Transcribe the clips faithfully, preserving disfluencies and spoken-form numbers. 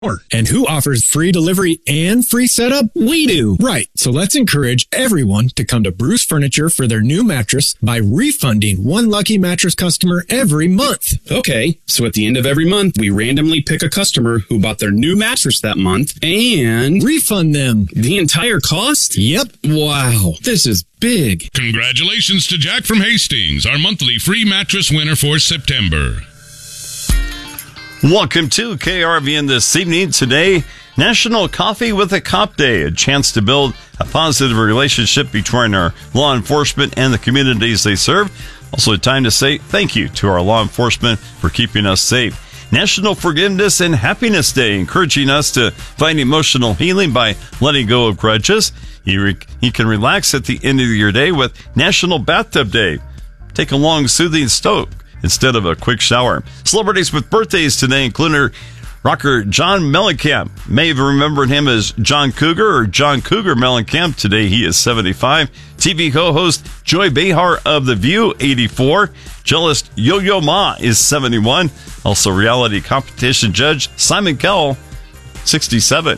And who offers free delivery and free setup? We do. Right. So let's encourage everyone to come to Bruce Furniture for their new mattress by refunding one lucky mattress customer every month. Okay. So at the end of every month, we randomly pick a customer who bought their new mattress that month and refund them the entire cost? Yep. Wow. This is big. Congratulations to Jack from Hastings, our monthly free mattress winner for September. Welcome to K R V N this evening. Today, National Coffee with a Cop Day, a chance to build a positive relationship between our law enforcement and the communities they serve. Also a time to say thank you to our law enforcement for keeping us safe. National Forgiveness and Happiness Day, encouraging us to find emotional healing by letting go of grudges. You, re- you can relax at the end of your day with National Bathtub Day. Take a long, soothing soak instead of a quick shower. Celebrities with birthdays today include rocker John Mellencamp. May have remembered him as John Cougar or John Cougar Mellencamp. Today he is seventy-five. T V co-host Joy Behar of The View, eighty-four. Cellist Yo-Yo Ma is seventy-one. Also reality competition judge Simon Cowell, sixty-seven.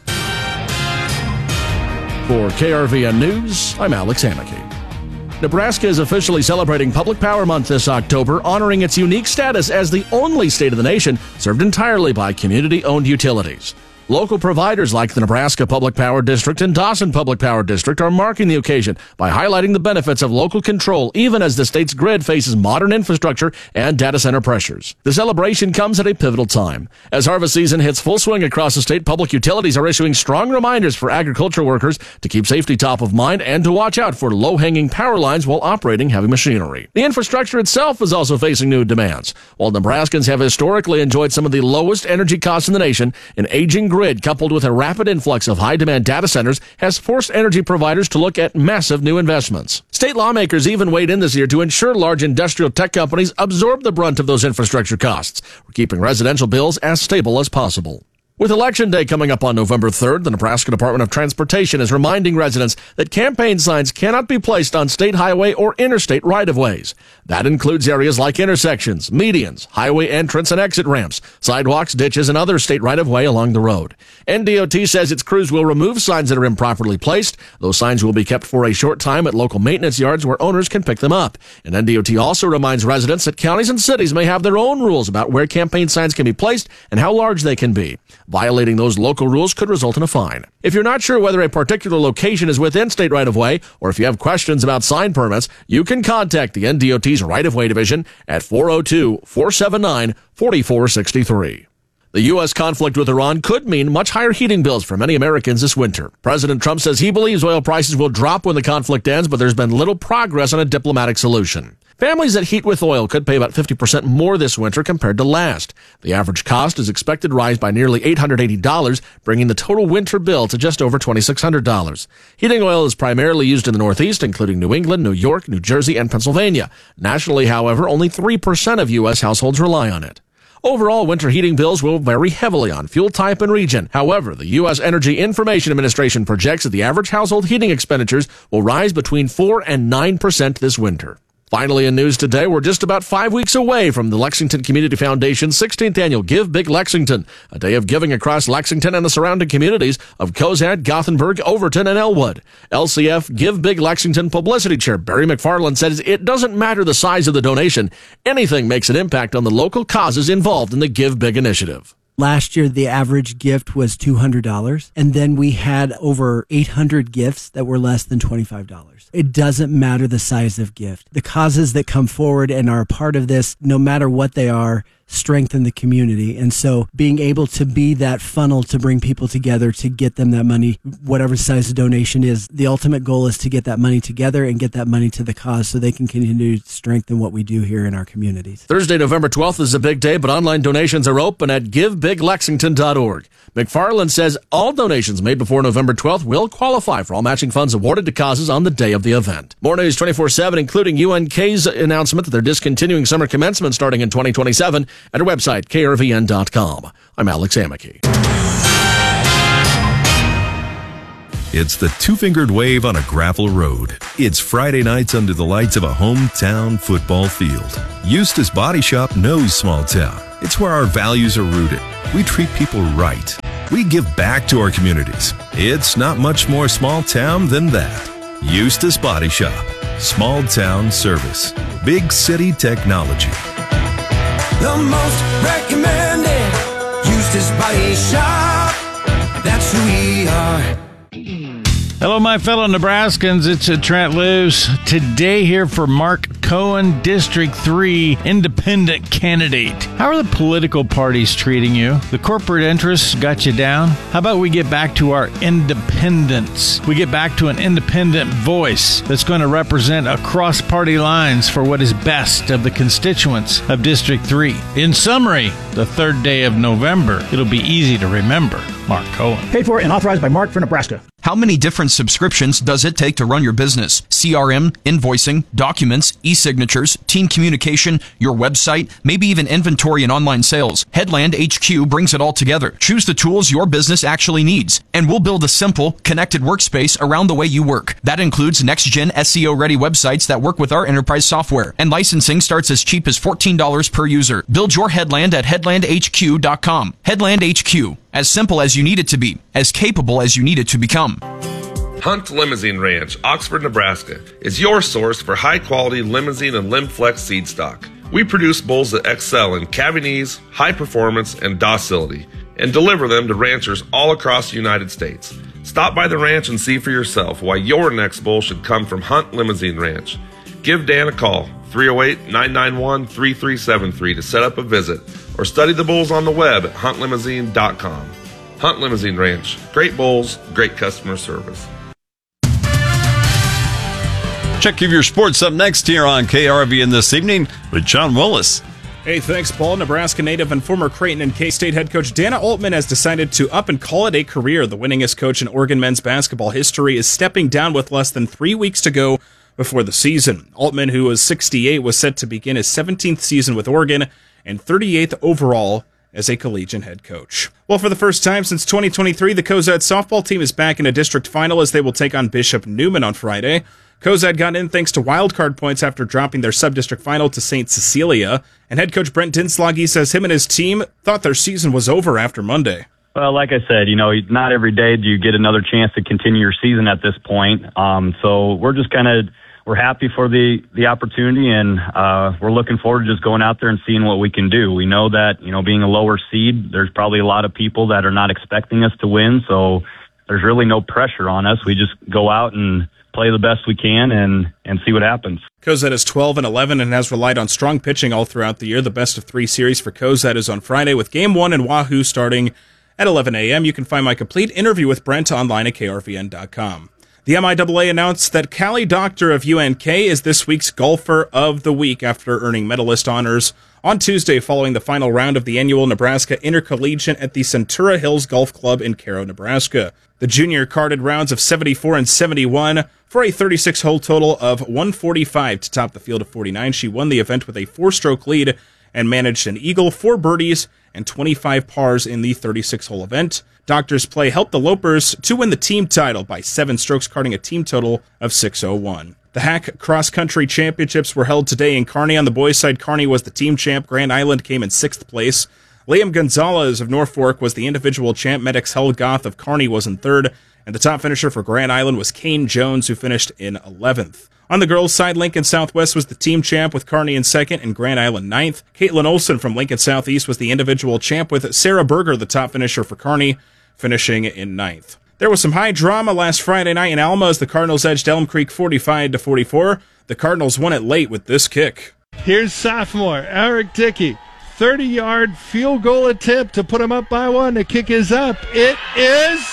For K R V N News, I'm Alex Hammaky. Nebraska is officially celebrating Public Power Month this October, honoring its unique status as the only state of the nation served entirely by community-owned utilities. Local providers like the Nebraska Public Power District and Dawson Public Power District are marking the occasion by highlighting the benefits of local control even as the state's grid faces modern infrastructure and data center pressures. The celebration comes at a pivotal time. As harvest season hits full swing across the state, public utilities are issuing strong reminders for agriculture workers to keep safety top of mind and to watch out for low-hanging power lines while operating heavy machinery. The infrastructure itself is also facing new demands. While Nebraskans have historically enjoyed some of the lowest energy costs in the nation, an aging grid coupled with a rapid influx of high-demand data centers has forced energy providers to look at massive new investments. State lawmakers even weighed in this year to ensure large industrial tech companies absorb the brunt of those infrastructure costs, keeping residential bills as stable as possible. With Election Day coming up on November third, the Nebraska Department of Transportation is reminding residents that campaign signs cannot be placed on state highway or interstate right-of-ways. That includes areas like intersections, medians, highway entrance and exit ramps, sidewalks, ditches, and other state right-of-way along the road. N D O T says its crews will remove signs that are improperly placed. Those signs will be kept for a short time at local maintenance yards where owners can pick them up. And N D O T also reminds residents that counties and cities may have their own rules about where campaign signs can be placed and how large they can be. Violating those local rules could result in a fine. If you're not sure whether a particular location is within state right-of-way, or if you have questions about sign permits, you can contact the N D O T's Right-of-Way Division at four oh two, four seven nine, four four six three. The U S conflict with Iran could mean much higher heating bills for many Americans this winter. President Trump says he believes oil prices will drop when the conflict ends, but there's been little progress on a diplomatic solution. Families that heat with oil could pay about fifty percent more this winter compared to last. The average cost is expected to rise by nearly eight hundred eighty dollars, bringing the total winter bill to just over twenty-six hundred dollars. Heating oil is primarily used in the Northeast, including New England, New York, New Jersey, and Pennsylvania. Nationally, however, only three percent of U S households rely on it. Overall, winter heating bills will vary heavily on fuel type and region. However, the U S Energy Information Administration projects that the average household heating expenditures will rise between four and nine percent this winter. Finally, in news today, we're just about five weeks away from the Lexington Community Foundation's sixteenth annual Give Big Lexington, a day of giving across Lexington and the surrounding communities of Cozad, Gothenburg, Overton, and Elwood. L C F Give Big Lexington Publicity Chair Barry McFarland says it doesn't matter the size of the donation. Anything makes an impact on the local causes involved in the Give Big initiative. Last year, the average gift was two hundred dollars, and then we had over eight hundred gifts that were less than twenty-five dollars. It doesn't matter the size of gift. The causes that come forward and are a part of this, no matter what they are, strengthen the community. And so being able to be that funnel to bring people together to get them that money, whatever size the donation is, the ultimate goal is to get that money together and get that money to the cause so they can continue to strengthen what we do here in our communities. Thursday, November twelfth is a big day, but online donations are open at give big lexington dot org. McFarland says all donations made before November twelfth will qualify for all matching funds awarded to causes on the day of the event. More news twenty-four seven, including U N K's announcement that they're discontinuing summer commencement starting in twenty twenty-seven at our website, K R V N dot com. I'm Alex Hammaky. It's the two-fingered wave on a gravel road. It's Friday nights under the lights of a hometown football field. Eustace Body Shop knows small town. It's where our values are rooted. We treat people right. We give back to our communities. It's not much more small town than that. Eustace Body Shop. Small town service. Big city technology. The most recommended Eustace Body Shop. That's who we are. Hello, my fellow Nebraskans. It's uh, Trent Lewis. Today here for Mark Cohen, District three Independent candidate. How are the political parties treating you? The corporate interests got you down? How about we get back to our independence? We get back to an independent voice that's going to represent across party lines for what is best of the constituents of District three. In summary, the third day of November, it'll be easy to remember. Mark Cohen. Paid for and authorized by Mark for Nebraska. How many different subscriptions does it take to run your business? C R M, invoicing, documents, e-signatures, team communication, your website, maybe even inventory and online sales. Headland H Q brings it all together. Choose the tools your business actually needs, and we'll build a simple, connected workspace around the way you work. That includes next-gen S E O-ready websites that work with our enterprise software, and licensing starts as cheap as fourteen dollars per user. Build your Headland at headland h q dot com. Headland H Q. As simple as you need it to be, as capable as you need it to become. Hunt Limousine Ranch, Oxford, Nebraska, is your source for high-quality limousine and Limflex seed stock. We produce bulls that excel in calving ease, high performance, and docility, and deliver them to ranchers all across the United States. Stop by the ranch and see for yourself why your next bull should come from Hunt Limousine Ranch. Give Dan a call, three oh eight, nine nine one, three three seven three, to set up a visit, or study the bulls on the web at hunt limousine dot com. Hunt Limousine Ranch. Great bulls, great customer service. Check of your sports up next here on K R V N This Evening with John Willis. Hey, thanks, Paul. Nebraska native and former Creighton and K-State head coach Dana Altman has decided to up and call it a career. The winningest coach in Oregon men's basketball history is stepping down with less than three weeks to go before the season. Altman, who was sixty-eight, was set to begin his seventeenth season with Oregon and thirty-eighth overall as a collegiate head coach. Well, for the first time since twenty twenty-three, the Cozad softball team is back in a district final as they will take on Bishop Neumann on Friday. Cozad got in thanks to wildcard points after dropping their sub-district final to Saint Cecilia, and head coach Brent Dinslage says him and his team thought their season was over after Monday. Well, like I said, you know, not every day do you get another chance to continue your season at this point. Um, so we're just kind of We're happy for the, the opportunity, and uh, we're looking forward to just going out there and seeing what we can do. We know that, you know, being a lower seed, there's probably a lot of people that are not expecting us to win, so there's really no pressure on us. We just go out and play the best we can and, and see what happens. Cozad is twelve and eleven and has relied on strong pitching all throughout the year. The best of three series for Cozad is on Friday with Game one in Wahoo starting at eleven a.m. You can find my complete interview with Brent online at K R V N dot com. The M I A A announced that Callie Doctor of U N K is this week's Golfer of the Week after earning medalist honors on Tuesday following the final round of the annual Nebraska Intercollegiate at the Centura Hills Golf Club in Cairo, Nebraska. The junior carded rounds of seventy-four and seventy-one for a thirty-six hole total of one forty-five to top the field of forty-nine. She won the event with a four-stroke lead and managed an eagle, four birdies, and twenty-five pars in the thirty-six hole event. Doctor's play helped the Lopers to win the team title by seven strokes, carding a team total of six oh one. The Hack Cross Country Championships were held today in Kearney. On the boys' side, Kearney was the team champ. Grand Island came in sixth place. Liam Gonzalez of Norfolk was the individual champ. Medix Helgoth of Kearney was in third. And the top finisher for Grand Island was Kane Jones, who finished in eleventh. On the girls' side, Lincoln Southwest was the team champ with Kearney in second and Grand Island ninth. Caitlin Olson from Lincoln Southeast was the individual champ with Sarah Berger, the top finisher for Kearney, finishing in ninth. There was some high drama last Friday night in Alma as the Cardinals edged Elm Creek forty-five to forty-four. The Cardinals won it late with this kick. Here's sophomore Eric Dickey. thirty-yard field goal attempt to put him up by one. The kick is up. It is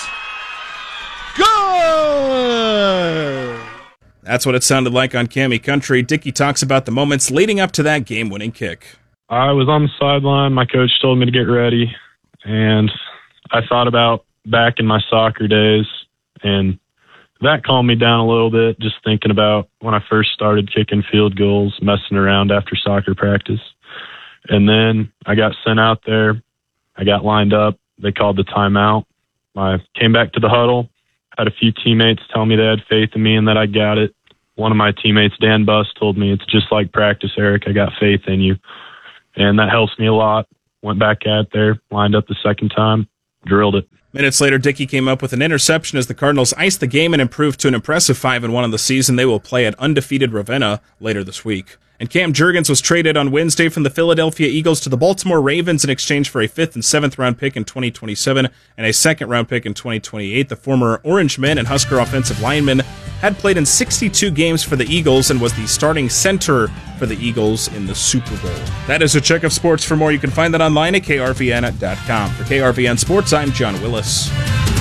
good! That's what it sounded like on Cami Country. Dickey talks about the moments leading up to that game-winning kick. I was on the sideline. My coach told me to get ready, and I thought about back in my soccer days, and that calmed me down a little bit, just thinking about when I first started kicking field goals, messing around after soccer practice. And then I got sent out there. I got lined up. They called the timeout. I came back to the huddle, had a few teammates tell me they had faith in me and that I got it. One of my teammates, Dan Buss, told me, "It's just like practice, Eric. I got faith in you." And that helps me a lot. went back out there, lined up the second time, drilled it. Minutes later, Dickey came up with an interception as the Cardinals iced the game and improved to an impressive five and one on the season. They will play at undefeated Ravenna later this week. And Cam Jurgens was traded on Wednesday from the Philadelphia Eagles to the Baltimore Ravens in exchange for a fifth and seventh round pick in twenty twenty-seven and a second round pick in twenty twenty-eight. The former Orangeman and Husker offensive lineman had played in sixty-two games for the Eagles and was the starting center for the Eagles in the Super Bowl. That is a check of sports. For more, you can find that online at K R V N dot com. For K R V N Sports, I'm John Willis.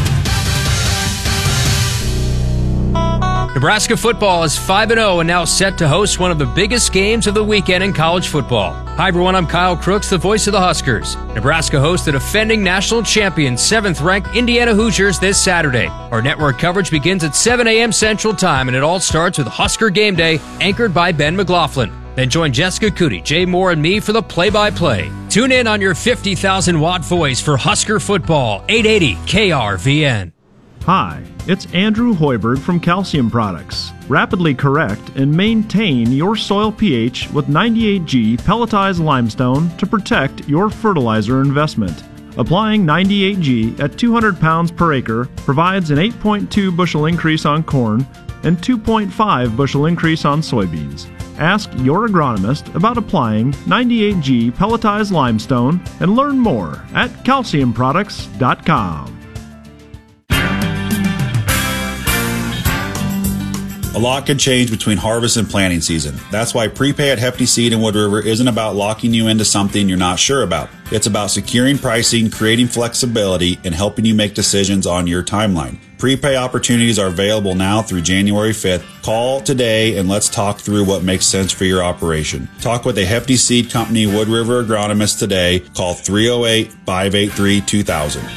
Nebraska football is five and oh and now set to host one of the biggest games of the weekend in college football. Hi everyone, I'm Kyle Crooks, the voice of the Huskers. Nebraska hosts the defending national champion, seventh-ranked Indiana Hoosiers this Saturday. Our network coverage begins at seven a.m. Central Time, and it all starts with Husker Game Day, anchored by Ben McLaughlin. Then join Jessica Cootie, Jay Moore, and me for the play-by-play. Tune in on your fifty thousand watt voice for Husker football, eight eighty K R V N. Hi, it's Andrew Hoiberg from Calcium Products. Rapidly correct and maintain your soil pH with ninety-eight G pelletized limestone to protect your fertilizer investment. Applying ninety-eight G at two hundred pounds per acre provides an eight point two bushel increase on corn and two point five bushel increase on soybeans. Ask your agronomist about applying ninety-eight G pelletized limestone and learn more at calcium products dot com. A lot can change between harvest and planting season. That's why prepay at Hefty Seed in Wood River isn't about locking you into something you're not sure about. It's about securing pricing, creating flexibility, and helping you make decisions on your timeline. Prepay opportunities are available now through January fifth. Call today and let's talk through what makes sense for your operation. Talk with a Hefty Seed Company Wood River agronomist today. Call three oh eight, five eight three, two thousand.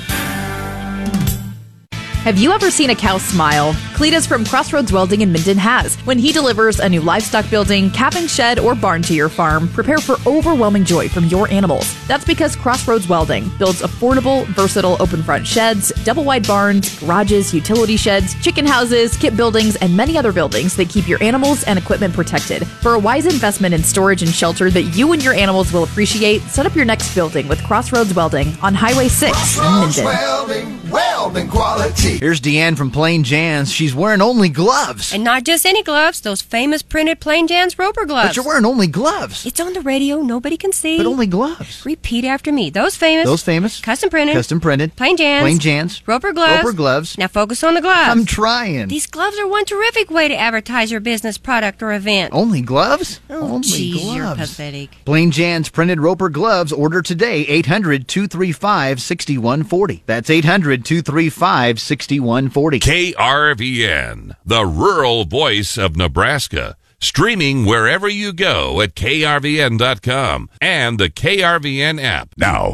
Have you ever seen a cow smile? Cletus from Crossroads Welding in Minden has. When he delivers a new livestock building, calving shed, or barn to your farm, prepare for overwhelming joy from your animals. That's because Crossroads Welding builds affordable, versatile open front sheds, double wide barns, garages, utility sheds, chicken houses, kit buildings, and many other buildings that keep your animals and equipment protected. For a wise investment in storage and shelter that you and your animals will appreciate, set up your next building with Crossroads Welding on Highway six in Minden. Welding, welding quality. Here's Deanne from Plain Jan's. She's wearing only gloves. And not just any gloves, those famous printed Plain Jan's Roper gloves. But you're wearing only gloves. It's on the radio, nobody can see. But only gloves. Repeat after me. Those famous. Those famous. Custom printed. Custom printed. Plain Jan's. Plain Jan's. Roper gloves. Roper gloves. Now focus on the gloves. I'm trying. These gloves are one terrific way to advertise your business, product, or event. Only gloves? Oh, only geez, gloves. You're pathetic. Plain Jan's printed Roper gloves. Order today. eight hundred, two three five, six one four zero. That's eight hundred, two three five, six one four zero. K R V N, the rural voice of Nebraska. Streaming wherever you go at K R V N dot com and the K R V N app. Now,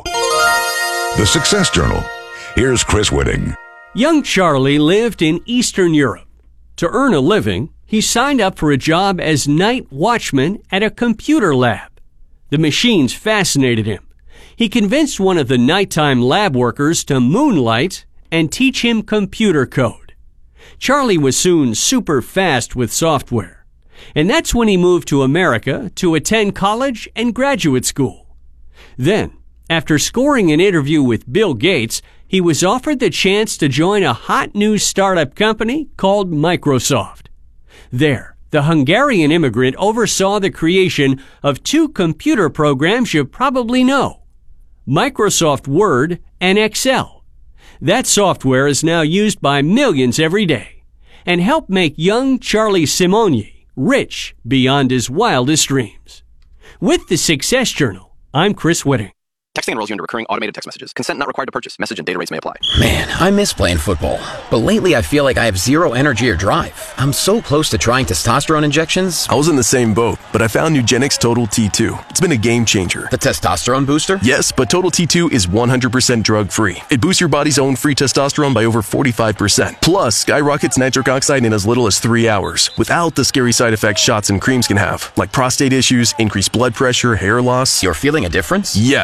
the Success Journal. Here's Chris Whitting. Young Charlie lived in Eastern Europe. To earn a living, he signed up for a job as night watchman at a computer lab. The machines fascinated him. He convinced one of the nighttime lab workers to moonlight and teach him computer code. Charlie was soon super fast with software. And that's when he moved to America to attend college and graduate school. Then, after scoring an interview with Bill Gates, he was offered the chance to join a hot new startup company called Microsoft. There, the Hungarian immigrant oversaw the creation of two computer programs you probably know, Microsoft Word and Excel. That software is now used by millions every day and helped make young Charlie Simoni rich beyond his wildest dreams. With the Success Journal, I'm Chris Whitting. Texting enrolls you into recurring automated text messages. Consent not required to purchase. Message and data rates may apply. Man, I miss playing football. But lately I feel like I have zero energy or drive. I'm so close to trying testosterone injections. I was in the same boat, but I found Nugenix Total T two. It's been a game changer. The testosterone booster? Yes, but Total T two is one hundred percent drug-free. It boosts your body's own free testosterone by over forty-five percent. Plus, skyrockets nitric oxide in as little as three hours, without the scary side effects shots and creams can have, like prostate issues, increased blood pressure, hair loss. You're feeling a difference? Yes, I'm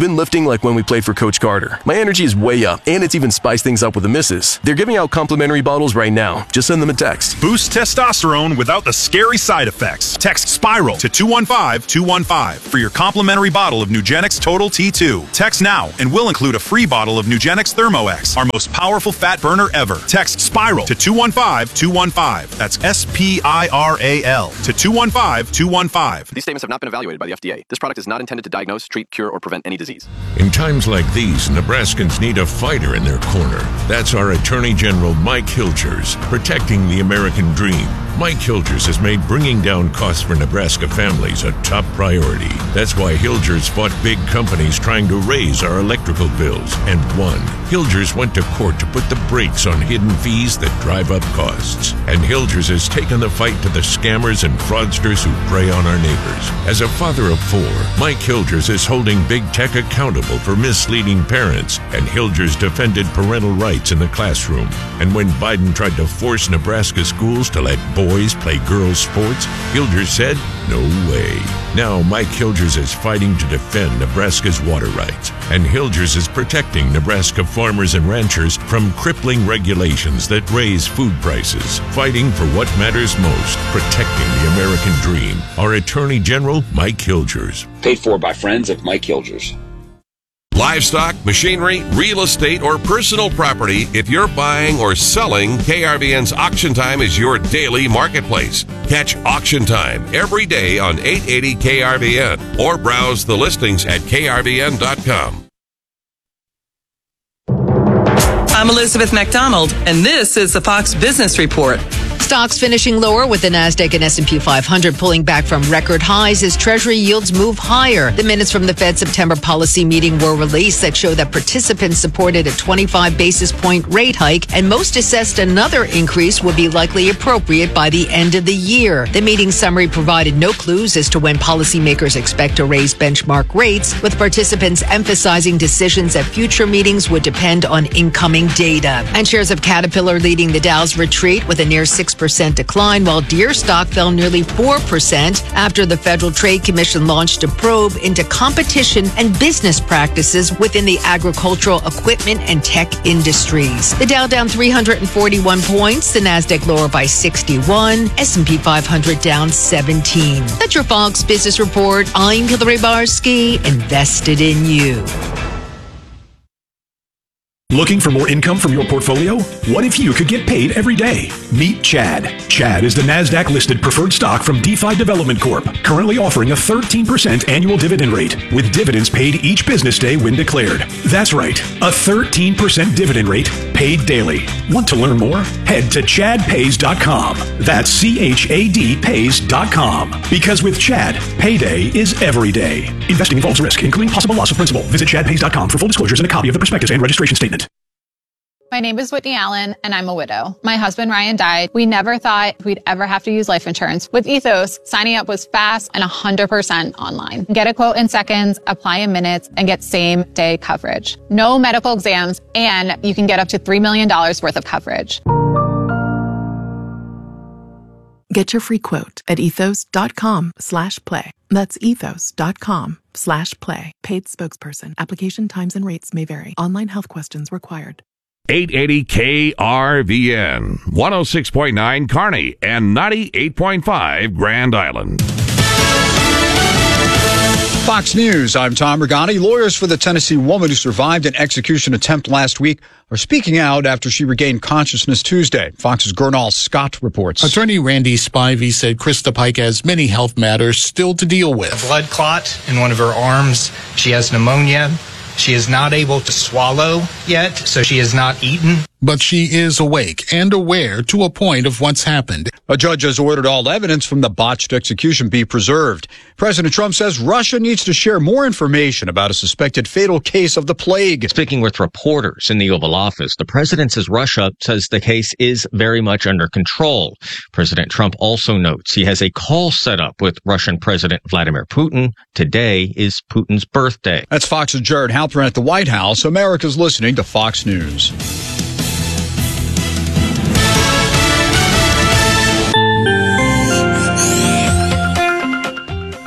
been lifting like when we played for Coach Carter. My energy is way up, and it's even spiced things up with the missus. They're giving out complimentary bottles right now. Just send them a text. Boost testosterone without the scary side effects. Text SPIRAL to two one five two one five for your complimentary bottle of Nugenix Total T two. Text now and we'll include a free bottle of Nugenix ThermoX, our most powerful fat burner ever. Text SPIRAL to two one five two one five. That's S P I R A L to two one five two one five. These statements have not been evaluated by the F D A. This product is not intended to diagnose, treat, cure, or prevent any disease. In times like these, Nebraskans need a fighter in their corner. That's our Attorney General Mike Hilgers, protecting the American dream. Mike Hilgers has made bringing down costs for Nebraska families a top priority. That's why Hilgers fought big companies trying to raise our electrical bills and won. Hilgers went to court to put the brakes on hidden fees that drive up costs. And Hilgers has taken the fight to the scammers and fraudsters who prey on our neighbors. As a father of four, Mike Hilgers is holding big tech accountable for misleading parents, and Hilgers defended parental rights in the classroom. And when Biden tried to force Nebraska schools to let boys play girls' sports, Hilgers said, no way. Now Mike Hilgers is fighting to defend Nebraska's water rights, and Hilgers is protecting Nebraska farmers and ranchers from crippling regulations that raise food prices, fighting for what matters most, protecting the American dream. Our Attorney General, Mike Hilgers. Paid for by friends of Mike Hilgers. Livestock, machinery, real estate, or personal property, if you're buying or selling, K R V N's Auction Time is your daily marketplace. Catch Auction Time every day on eight eighty K R V N or browse the listings at K R V N dot com. I'm Elizabeth McDonald, and this is the Fox Business Report. Stocks finishing lower with the NASDAQ and S and P five hundred pulling back from record highs as Treasury yields move higher. The minutes from the Fed September policy meeting were released that show that participants supported a twenty-five basis point rate hike, and most assessed another increase would be likely appropriate by the end of the year. The meeting summary provided no clues as to when policymakers expect to raise benchmark rates, with participants emphasizing decisions at future meetings would depend on incoming data. And shares of Caterpillar leading the Dow's retreat with a near six percent decline, while Deere stock fell nearly four percent after the Federal Trade Commission launched a probe into competition and business practices within the agricultural equipment and tech industries. The Dow down three hundred forty-one points, the NASDAQ lower by sixty-one, S and P five hundred down seventeen. That's your Fox Business Report. I'm Hillary Barsky, invested in you. Looking for more income from your portfolio? What if you could get paid every day? Meet Chad. Chad is the NASDAQ-listed preferred stock from DeFi Development Corp, currently offering a thirteen percent annual dividend rate, with dividends paid each business day when declared. That's right, a thirteen percent dividend rate paid daily. Want to learn more? Head to chad pays dot com. That's C H A D pays dot com. Because with Chad, payday is every day. Investing involves risk, including possible loss of principal. Visit chad pays dot com for full disclosures and a copy of the prospectus and registration statement. My name is Whitney Allen, and I'm a widow. My husband, Ryan, died. We never thought we'd ever have to use life insurance. With Ethos, signing up was fast and one hundred percent online. Get a quote in seconds, apply in minutes, and get same-day coverage. No medical exams, and you can get up to three million dollars worth of coverage. Get your free quote at ethos.com slash play. That's ethos.com slash play. Paid spokesperson. Application times and rates may vary. Online health questions required. eight eighty K R V N, one oh six point nine Kearney, and ninety-eight point five Grand Island. Fox News, I'm Tom Regani. Lawyers for the Tennessee woman who survived an execution attempt last week are speaking out after she regained consciousness Tuesday. Fox's Gernal Scott reports. Attorney Randy Spivey said Krista Pike has many health matters still to deal with. A blood clot in one of her arms. She has pneumonia. She is not able to swallow yet, so she has not eaten. But she is awake and aware to a point of what's happened. A judge has ordered all evidence from the botched execution be preserved. President Trump says Russia needs to share more information about a suspected fatal case of the plague. Speaking with reporters in the Oval Office, the president says Russia says the case is very much under control. President Trump also notes he has a call set up with Russian President Vladimir Putin. Today is Putin's birthday. That's Fox's Jared Halpern at the White House. America's listening to Fox News.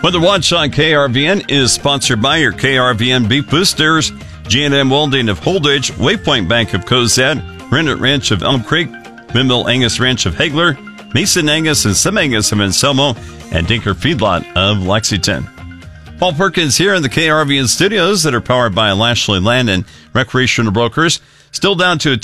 Weather Watch on K R V N is sponsored by your K R V N Beef Boosters, G and M Welding of Holdridge, Waypoint Bank of Cozad, Rennet Ranch of Elm Creek, Windmill Angus Ranch of Hagler, Mason Angus and Sim Angus of Anselmo, and Dinker Feedlot of Lexington. Paul Perkins here in the K R V N studios that are powered by Lashley Land and Recreational Brokers. Still down to a